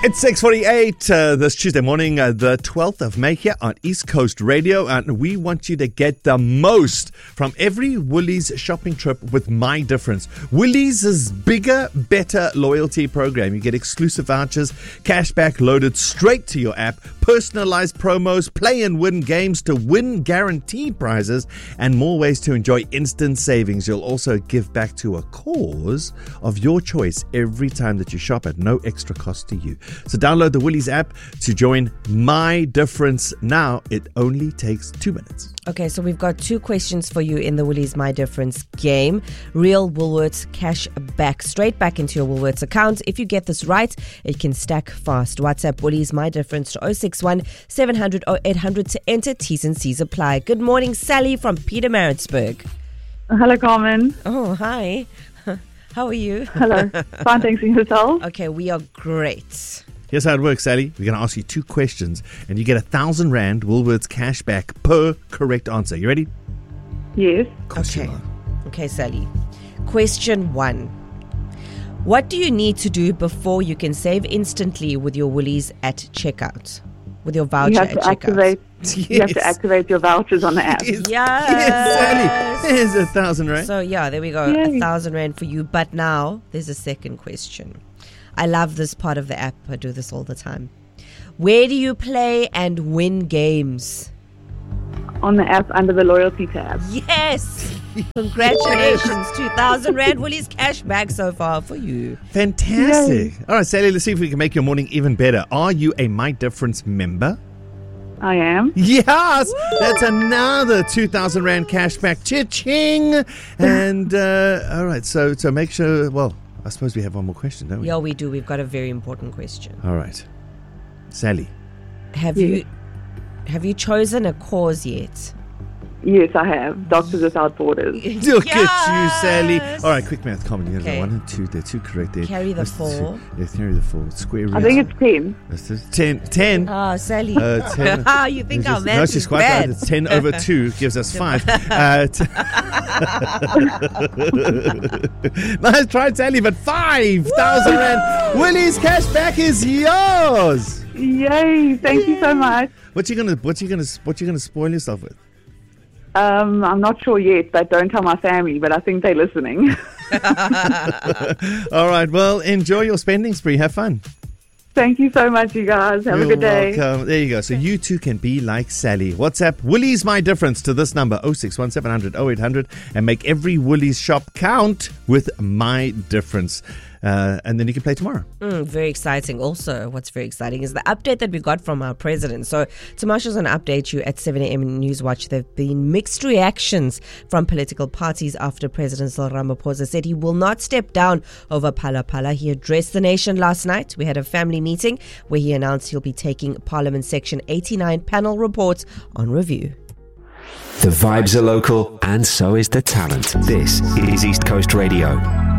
It's 6:48 this Tuesday morning, the 12th of May here on East Coast Radio, and we want you to get the most from every Woolies shopping trip with My Difference. Woolies' bigger, better loyalty program. You get exclusive vouchers, cashback loaded straight to your app, personalized promos, play and win games to win guaranteed prizes, and more ways to enjoy instant savings. You'll also give back to a cause of your choice every time that you shop at no extra cost to you. So download the Woolies app to join My Difference now. It only takes 2 minutes. Okay, so we've got 2 questions for you in the Woolies My Difference game. Real Woolworths cash back, straight back into your Woolworths account. If you get this right, it can stack fast. WhatsApp Woolies My Difference to 061 700 0800 to enter. T's and C's apply. Good morning, Sally from Pietermaritzburg. Hello, Carmen. Oh, hi. How are you? Hello. Fine, thanks. And yourself? Okay, we are great. Here's how it works, Sally. We're going to ask you 2 questions, and you get 1,000 Rand Woolworths cash back per correct answer. You ready? Yes. Okay, Sally. Question 1. What do you need to do before you can save instantly with your Woolies at checkout? With your voucher at checkout? You have to activate your vouchers on the app. Yes, Sally. There's 1,000 Rand. So, yeah, there we go. Yay. 1,000 Rand for you. But now, there's a second question. I love this part of the app. I do this all the time. Where do you play and win games? On the app under the loyalty tab. Yes! Congratulations. 2,000 Rand Woolies cash back so far for you. Fantastic. Yay. All right, Sally, let's see if we can make your morning even better. Are you a My Difference member? I am. Yes! Woo! That's another 2,000 Rand cash back. Cha-ching! And, all right, so make sure, well, I suppose we have one more question, don't we? Yeah, we do. We've got a very important question. All right. Sally. Have you chosen a cause yet? Yes, I have. Doctors Without Borders. Look at you, Sally. All right, quick math, Carmen. Okay. 1 and 2, they're 2 correct there. Carry the 4. Yes, carry the 4. Square root. I think it's 10. That's 10. 10. Oh, Sally. 10. You think our No, math she's is quite bad. right. It's 10 over 2 gives us 5. Nice try, Sally, but 5,000 Rand. Woolies cash back is yours. Yay! Thank you so much. What you gonna spoil yourself with? I'm not sure yet, but don't tell my family, but I think they're listening. All right, well, enjoy your spending spree. Have fun. Thank you so much, you guys. Have a good day. Welcome. There you go. So you too can be like Sally. WhatsApp Woolies My Difference to this number 061 700 0800 and make every Woolies shop count with My Difference. And then you can play tomorrow. Very exciting. Also, what's very exciting is the update that we got from our president. So, Tamasha's going to update you at 7 a.m. Newswatch. There have been mixed reactions from political parties after President Cyril Ramaphosa said he will not step down over Phala Phala. He addressed the nation last night. We had a family meeting where he announced he'll be taking Parliament Section 89 panel reports on review. The vibes are local, and so is the talent. This is East Coast Radio.